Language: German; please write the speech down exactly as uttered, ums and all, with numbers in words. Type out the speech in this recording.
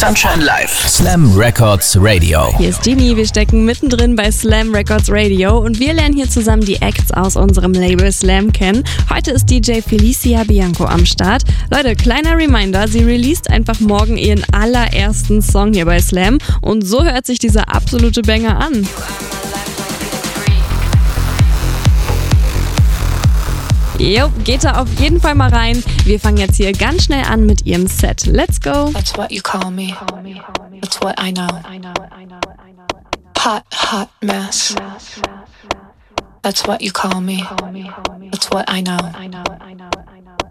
Sunshine Live, Slam Records Radio. Hier ist Genie, wir stecken mittendrin bei Slam Records Radio und wir lernen hier zusammen die Acts aus unserem Label Slam kennen. Heute ist D J Felicia Bianco am Start. Leute, kleiner Reminder, sie released einfach morgen ihren allerersten Song hier bei Slam und so hört sich dieser absolute Banger an. Jo, geht da auf jeden Fall mal rein. Wir fangen jetzt hier ganz schnell an mit ihrem Set. Let's go. That's what you call me. That's what I know. Hot, hot mess. That's what you call me. That's what I know.